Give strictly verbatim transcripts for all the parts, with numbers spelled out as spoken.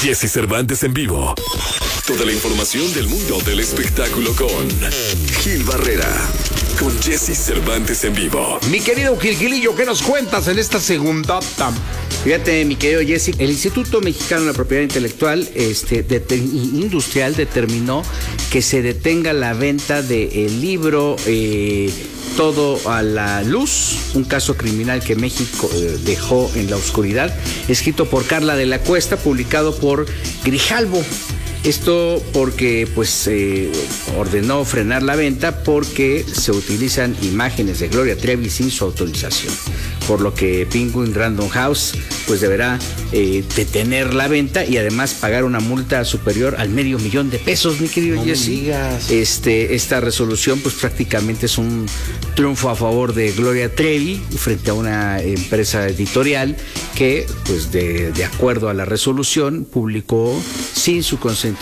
Jesse Cervantes en vivo. Toda la información del mundo del espectáculo con Gil Barrera. Con Jesse Cervantes en vivo. Mi querido Gilgilillo, ¿qué nos cuentas en esta segunda? Fíjate, mi querido Jesse, el Instituto Mexicano de la Propiedad Intelectual este, de, de, Industrial determinó que se detenga la venta del libro eh, Todo a la Luz, un caso criminal que México eh, dejó en la oscuridad, escrito por Carla de la Cuesta, publicado por Grijalbo. Esto porque pues eh, ordenó frenar la venta porque se utilizan imágenes de Gloria Trevi sin su autorización, por lo que Penguin Random House pues deberá eh, detener la venta y además pagar una multa superior al medio millón de pesos, mi querido no Jesse. Me digas. Este, esta resolución pues prácticamente es un triunfo a favor de Gloria Trevi frente a una empresa editorial que pues de, de acuerdo a la resolución publicó sin su consentimiento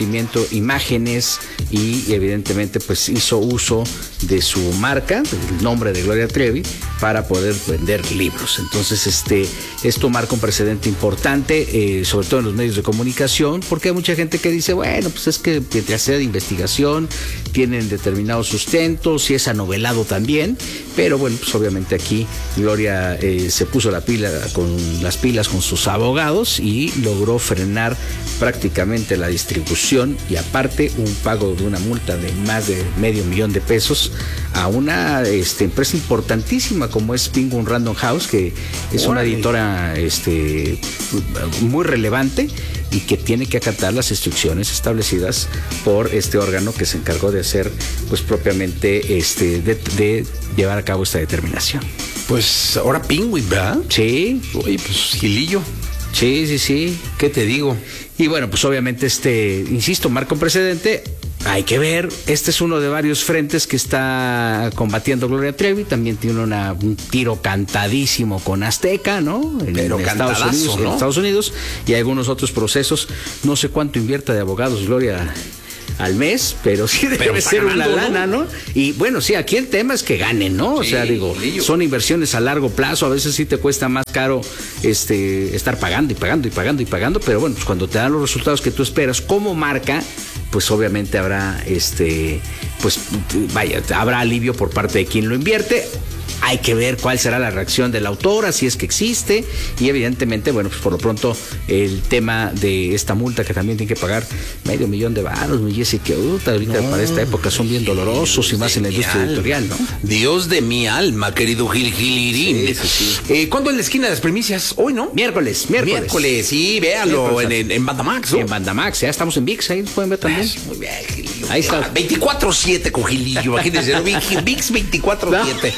imágenes y evidentemente pues hizo uso de su marca, el nombre de Gloria Trevi, para poder vender libros. Entonces este esto marca un precedente importante, eh, sobre todo en los medios de comunicación, porque hay mucha gente que dice, bueno, pues es que mientras sea de investigación tienen determinados sustentos y es anovelado también, pero bueno, pues obviamente aquí Gloria eh, se puso la pila con las pilas con sus abogados y logró frenar prácticamente la distribución y aparte un pago de una multa de más de medio millón de pesos a una este, empresa importantísima como es Penguin Random House, que es una editora este, muy relevante y que tiene que acatar las instrucciones establecidas por este órgano que se encargó de hacer pues propiamente este de, de llevar a cabo esta determinación. Pues ahora Penguin, ¿verdad? Sí. Oye, pues Gilillo. Sí, sí, sí. ¿Qué te digo? Y bueno, pues obviamente este, insisto, marca un precedente. Hay que ver, este es uno de varios frentes que está combatiendo Gloria Trevi, también tiene una, un tiro cantadísimo con Azteca, ¿no? En, Pero en Estados Unidos, ¿no? en Estados Unidos y algunos otros procesos. No sé cuánto invierta de abogados Gloria al mes, pero sí debe pero ser ganando, una lana, ¿no? ¿no? Y bueno, sí, aquí el tema es que ganen, ¿no? O sí, sea, digo, Lillo. Son inversiones a largo plazo, a veces sí te cuesta más caro este estar pagando y pagando y pagando y pagando, pero bueno, pues cuando te dan los resultados que tú esperas como marca, pues obviamente habrá este, pues vaya, habrá alivio por parte de quien lo invierte. Hay que ver cuál será la reacción de la autora, si es que existe, y evidentemente, bueno, pues por lo pronto el tema de esta multa que también tiene que pagar medio millón de varos, mi Jesse, que uh, ahorita no, para esta época son bien dolorosos Dios y más en la industria editorial, ¿no? Dios de mi alma, querido Gil Gilirín. Sí, sí, sí. Eh, ¿Cuándo en la esquina de las primicias? Hoy, ¿no? Miércoles, miércoles. Miércoles, sí, véanlo en, en, en Bandamax, ¿no? En Bandamax, ya estamos en VIX, ahí pueden ver también. Muy bien, Gilillo. Ahí está. veinticuatro siete con Gilillo, imagínense, ¿no? VIX veinticuatro siete.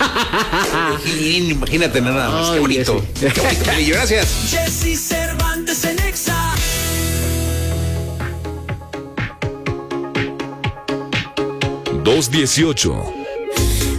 Gilillo, imagínate nada más, oh, qué bonito. Qué bonito, Gilillo, gracias. Jesse Cervantes en Exa. dos dieciocho